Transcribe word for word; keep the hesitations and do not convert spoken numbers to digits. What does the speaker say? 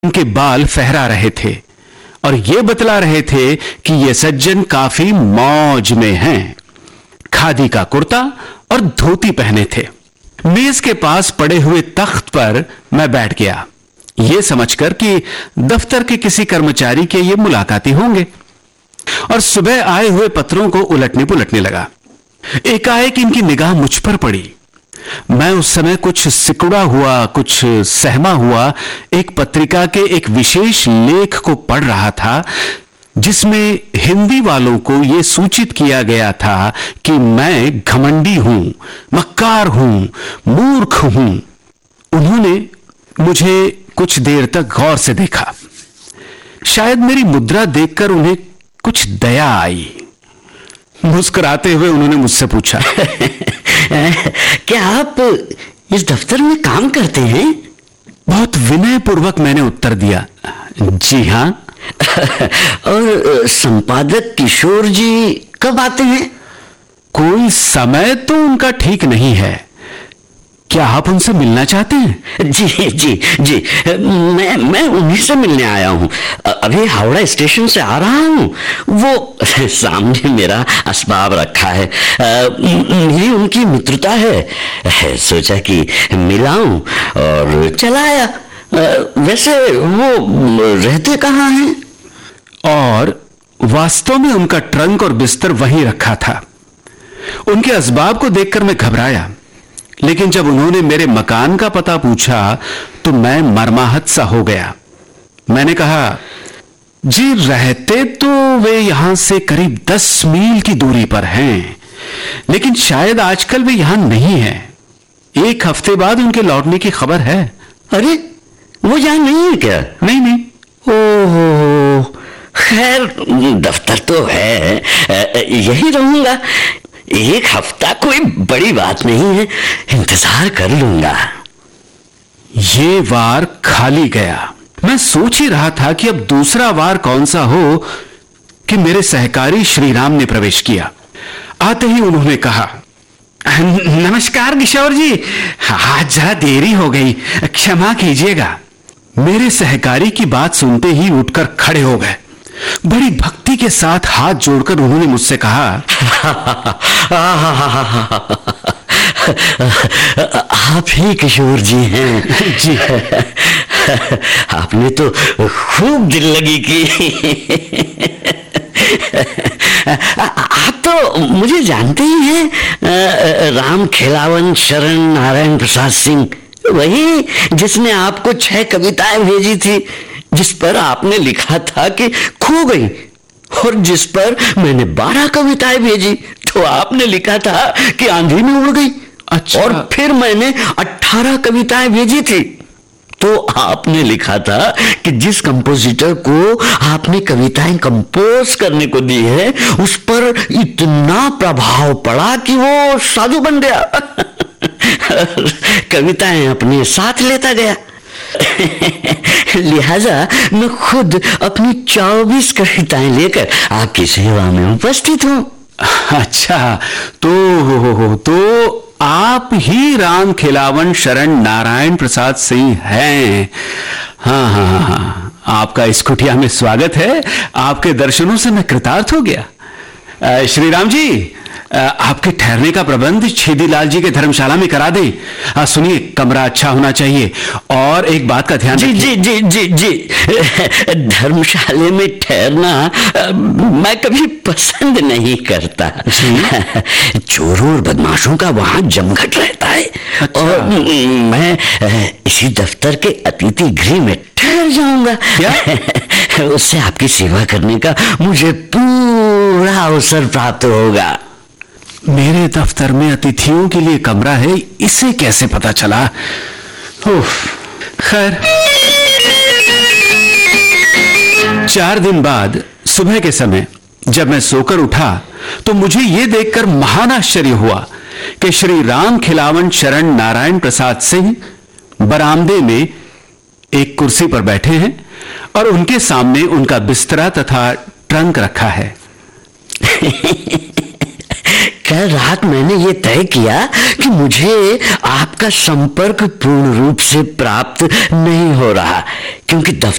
उनके बाल फहरा रहे थे और ये बतला रहे थे कि ये सज्जन काफी मौज में हैं। खादी का कुर्ता और धोती पहने थे। मेज के पास पड़े हुए तख्त पर मैं बैठ गया, ये समझकर कि दफ्तर के किसी कर्मचारी के ये मुलाकाती होंगे, और सुबह आए हुए पत्रों को उलटने पुलटने लगा। एकाएक इनकी निगाह मुझ पर पड़ी। मैं उस समय कुछ सिकुड़ा हुआ, कुछ सहमा हुआ एक पत्रिका के एक विशेष लेख को पढ़ रहा था, जिसमें हिंदी वालों को यह सूचित किया गया था कि मैं घमंडी हूं, मक्कार हूं, मूर्ख हूं। उन्होंने मुझे कुछ देर तक गौर से देखा। शायद मेरी मुद्रा देखकर उन्हें कुछ दया आई। मुस्कुराते हुए उन्होंने मुझसे पूछा, क्या आप इस दफ्तर में काम करते हैं? बहुत विनय पूर्वक मैंने उत्तर दिया, जी हां। और संपादक किशोर जी कब आते हैं? कोई समय तो उनका ठीक नहीं है। क्या आप उनसे मिलना चाहते हैं? जी जी जी, मैं मैं उन्हीं से मिलने आया हूं। अभी हावड़ा स्टेशन से आ रहा हूं। वो सामने मेरा असबाब रखा है, मेरी उनकी मित्रता है, सोचा कि मिलाऊं और चला आया। वैसे वो रहते कहाँ हैं? और वास्तव में उनका ट्रंक और बिस्तर वहीं रखा था। उनके असबाब को देखकर मैं घबराया, लेकिन जब उन्होंने मेरे मकान का पता पूछा तो मैं मर्माहत सा हो गया। मैंने कहा, जी रहते तो वे यहां से करीब दस मील की दूरी पर हैं, लेकिन शायद आजकल वे यहां नहीं हैं। एक हफ्ते बाद उनके लौटने की खबर है। अरे वो यहां नहीं है क्या? नहीं नहीं। ओहो, खैर दफ्तर तो है, यही रहूंगा। एक हफ्ता कोई बड़ी बात नहीं है, इंतजार कर लूंगा। ये वार खाली गया। मैं सोच ही रहा था कि अब दूसरा वार कौन सा हो कि मेरे सहकारी श्रीराम ने प्रवेश किया। आते ही उन्होंने कहा, नमस्कार किशोर जी, आज जरा देरी हो गई, क्षमा कीजिएगा। मेरे सहकारी की बात सुनते ही उठकर खड़े हो गए। बड़ी भक्ति के साथ हाथ जोड़कर उन्होंने मुझसे कहा, आप ही किशोर जी हैं? जी। आपने तो खूब दिल लगी की। आप तो मुझे जानते ही हैं, राम खिलावन शरण नारायण प्रसाद सिंह, वही जिसने आपको छह कविताएं भेजी थी, जिस पर आपने लिखा था कि खो गई, और जिस पर मैंने बारह कविताएं भेजी तो आपने लिखा था कि आंधी में उड़ गई। अच्छा। और फिर मैंने अठारह कविताएं भेजी थी तो आपने लिखा था कि जिस कंपोजिटर को आपने कविताएं कंपोज करने को दी है, उस पर इतना प्रभाव पड़ा कि वो साधु बन गया। कविताएं अपने साथ लेता गया। लिहाजा मैं खुद अपनी चौबीस कविताएं लेकर आपकी सेवा में उपस्थित हूं। अच्छा, तो तो आप ही राम खिलावन शरण नारायण प्रसाद सिंह हैं। हाँ हाँ हाँ हाँ, आपका इस कुटिया में स्वागत है। आपके दर्शनों से मैं कृतार्थ हो गया। श्रीराम जी, आपके ठहरने का प्रबंध छेदीलाल जी के धर्मशाला में करा दें। सुनिए, कमरा अच्छा होना चाहिए, और एक बात का ध्यान जी जी जी जी जी धर्मशाले में ठहरना मैं कभी पसंद नहीं करता। चोरों और बदमाशों का वहां जमघट रहता है। अच्छा। और मैं इसी दफ्तर के अतिथि गृह में ठहर जाऊंगा। क्या? उससे आपकी सेवा करने का मुझे पूरा अवसर प्राप्त होगा। मेरे दफ्तर में अतिथियों के लिए कमरा है, इसे कैसे पता चला? खैर, चार दिन बाद सुबह के समय जब मैं सोकर उठा तो मुझे यह देखकर महान आश्चर्य हुआ कि श्री राम खिलावन शरण नारायण प्रसाद सिंह बरामदे में एक कुर्सी पर बैठे हैं और उनके सामने उनका बिस्तरा तथा ट्रंक रखा है। कल रात मैंने ये तय किया कि मुझे आपका संपर्क पूर्ण रूप से प्राप्त नहीं हो रहा, क्योंकि दफ्तर